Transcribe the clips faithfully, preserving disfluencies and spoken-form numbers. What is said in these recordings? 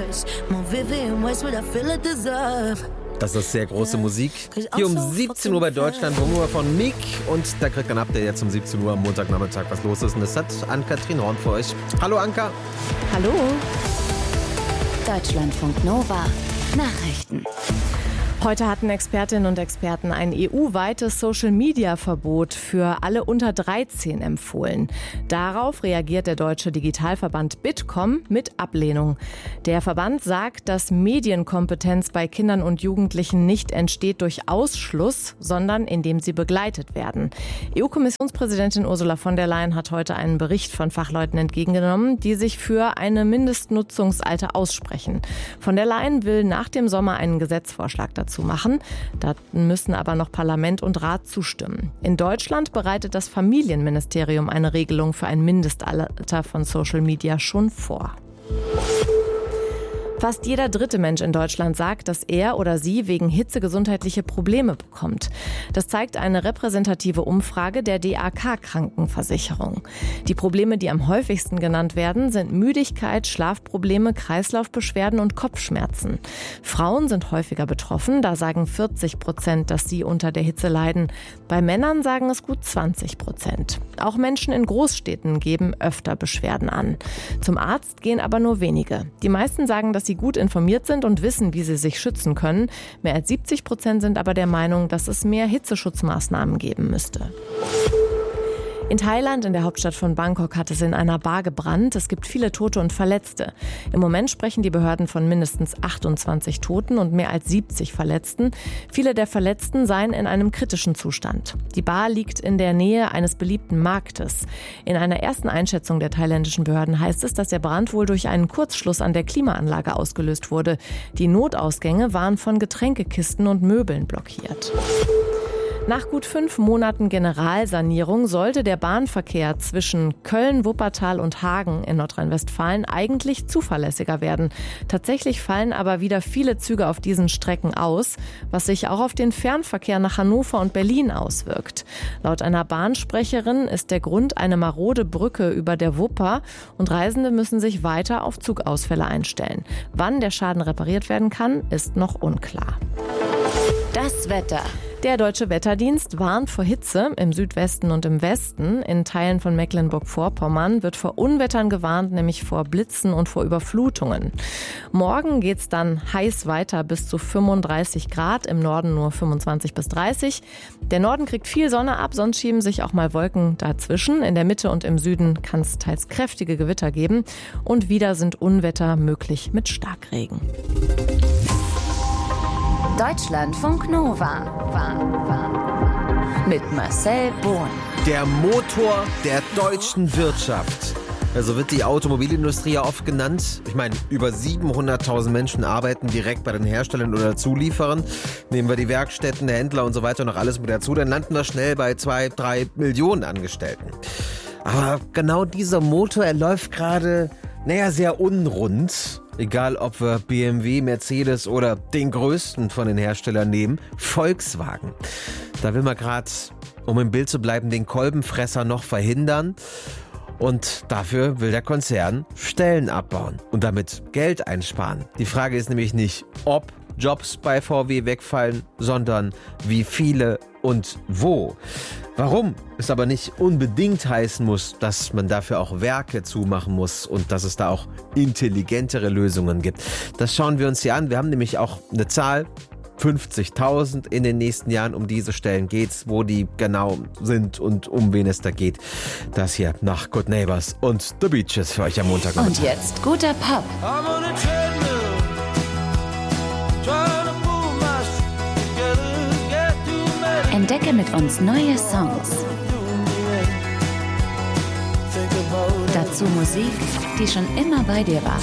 Das ist sehr große Musik. Hier um siebzehn Uhr bei Deutschland, Nummer von Mick. Und da kriegt ein Update jetzt um siebzehn Uhr am Montagnachmittag, was los ist. Und das hat Ann-Kathrin Horn für euch. Hallo Anka. Hallo. Deutschlandfunk Nova. Nachrichten. Heute hatten Expertinnen und Experten ein E U-weites Social-Media-Verbot für alle unter dreizehn empfohlen. Darauf reagiert der deutsche Digitalverband Bitkom mit Ablehnung. Der Verband sagt, dass Medienkompetenz bei Kindern und Jugendlichen nicht entsteht durch Ausschluss, sondern indem sie begleitet werden. E U-Kommissionspräsidentin Ursula von der Leyen hat heute einen Bericht von Fachleuten entgegengenommen, die sich für eine Mindestnutzungsalter aussprechen. Von der Leyen will nach dem Sommer einen Gesetzvorschlag dazu zu machen. Da müssen aber noch Parlament und Rat zustimmen. In Deutschland bereitet das Familienministerium eine Regelung für ein Mindestalter von Social Media schon vor. Fast jeder dritte Mensch in Deutschland sagt, dass er oder sie wegen Hitze gesundheitliche Probleme bekommt. Das zeigt eine repräsentative Umfrage der D A K-Krankenversicherung. Die Probleme, die am häufigsten genannt werden, sind Müdigkeit, Schlafprobleme, Kreislaufbeschwerden und Kopfschmerzen. Frauen sind häufiger betroffen, da sagen vierzig Prozent, dass sie unter der Hitze leiden. Bei Männern sagen es gut zwanzig Prozent. Auch Menschen in Großstädten geben öfter Beschwerden an. Zum Arzt gehen aber nur wenige. Die meisten sagen, dass sie gut informiert sind und wissen, wie sie sich schützen können. Mehr als siebzig Prozent sind aber der Meinung, dass es mehr Hitzeschutzmaßnahmen geben müsste. In Thailand, in der Hauptstadt von Bangkok, hat es in einer Bar gebrannt. Es gibt viele Tote und Verletzte. Im Moment sprechen die Behörden von mindestens achtundzwanzig Toten und mehr als siebzig Verletzten. Viele der Verletzten seien in einem kritischen Zustand. Die Bar liegt in der Nähe eines beliebten Marktes. In einer ersten Einschätzung der thailändischen Behörden heißt es, dass der Brand wohl durch einen Kurzschluss an der Klimaanlage ausgelöst wurde. Die Notausgänge waren von Getränkekisten und Möbeln blockiert. Nach gut fünf Monaten Generalsanierung sollte der Bahnverkehr zwischen Köln, Wuppertal und Hagen in Nordrhein-Westfalen eigentlich zuverlässiger werden. Tatsächlich fallen aber wieder viele Züge auf diesen Strecken aus, was sich auch auf den Fernverkehr nach Hannover und Berlin auswirkt. Laut einer Bahnsprecherin ist der Grund eine marode Brücke über der Wupper und Reisende müssen sich weiter auf Zugausfälle einstellen. Wann der Schaden repariert werden kann, ist noch unklar. Das Wetter. Der Deutsche Wetterdienst warnt vor Hitze im Südwesten und im Westen. In Teilen von Mecklenburg-Vorpommern wird vor Unwettern gewarnt, nämlich vor Blitzen und vor Überflutungen. Morgen geht's dann heiß weiter bis zu fünfunddreißig Grad, im Norden nur fünfundzwanzig bis dreißig. Der Norden kriegt viel Sonne ab, sonst schieben sich auch mal Wolken dazwischen. In der Mitte und im Süden kann es teils kräftige Gewitter geben. Und wieder sind Unwetter möglich mit Starkregen. Deutschlandfunk Nova war, war. Mit Marcel Bohn. Der Motor der deutschen Wirtschaft. Also wird die Automobilindustrie ja oft genannt. Ich meine, über siebenhunderttausend Menschen arbeiten direkt bei den Herstellern oder Zulieferern. Nehmen wir die Werkstätten, der Händler und so weiter noch alles mit dazu, dann landen wir schnell bei zwei, drei Millionen Angestellten. Aber genau dieser Motor, er läuft gerade, naja, sehr unrund. Egal, ob wir B M W, Mercedes oder den größten von den Herstellern nehmen, Volkswagen. Da will man gerade, um im Bild zu bleiben, den Kolbenfresser noch verhindern. Und dafür will der Konzern Stellen abbauen und damit Geld einsparen. Die Frage ist nämlich nicht, ob Jobs bei V W wegfallen, sondern wie viele und wo. Warum es aber nicht unbedingt heißen muss, dass man dafür auch Werke zumachen muss und dass es da auch intelligentere Lösungen gibt. Das schauen wir uns hier an. Wir haben nämlich auch eine Zahl, fünfzigtausend in den nächsten Jahren. Um diese Stellen geht's, wo die genau sind und um wen es da geht. Das hier nach Good Neighbors und The Beaches für euch am Montag. Und jetzt guter Pop. Entdecke mit uns neue Songs. Dazu Musik, die schon immer bei dir war.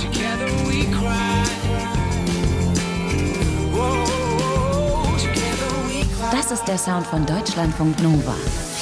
Das ist der Sound von Deutschlandfunk Nova.